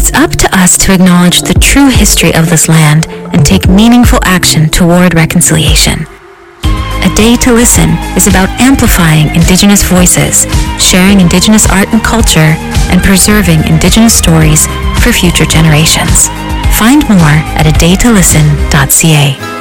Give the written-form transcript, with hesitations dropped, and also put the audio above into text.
It's up to us to acknowledge the true history of this land and take meaningful action toward reconciliation. A Day to Listen is about amplifying Indigenous voices, sharing Indigenous art and culture, and preserving Indigenous stories for future generations. Find more at adaytolisten.ca.